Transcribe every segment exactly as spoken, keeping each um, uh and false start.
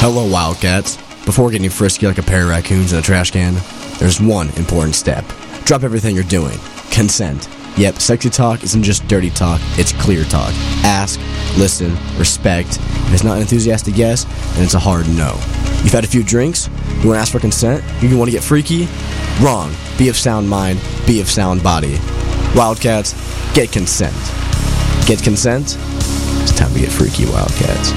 Hello, Wildcats. Before getting frisky like a pair of raccoons in a trash can, there's one important step. Drop everything you're doing. Consent. Yep, sexy talk isn't just dirty talk, it's clear talk. Ask, listen, respect. If it's not an enthusiastic yes, then it's a hard no. You've had a few drinks? You want to ask for consent? You want to get freaky? Wrong. Be of sound mind, be of sound body. Wildcats, get consent. Get consent? It's time to get freaky, Wildcats.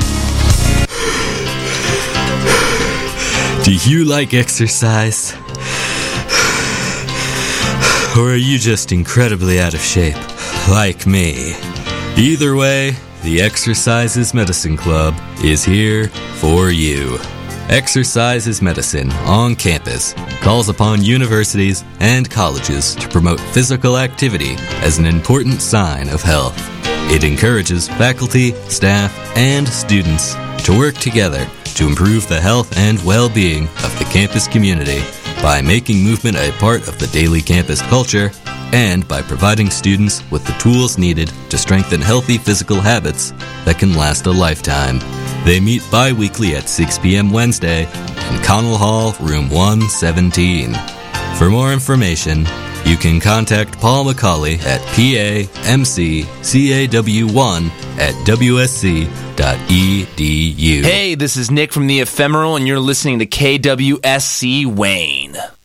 Do you like exercise? Or are you just incredibly out of shape, like me? Either way, the Exercise is Medicine Club is here for you. Exercise is Medicine on campus calls upon universities and colleges to promote physical activity as an important sign of health. It encourages faculty, staff, and students to work together to improve the health and well-being of the campus community by making movement a part of the daily campus culture and by providing students with the tools needed to strengthen healthy physical habits that can last a lifetime. They meet bi-weekly at six p.m. Wednesday in Connell Hall, room one seventeen. For more information, you can contact Paul McCauley at P A M C C A W one at W S C dot E D U. Hey, this is Nick from The Ephemeral, and you're listening to K W S C Wayne.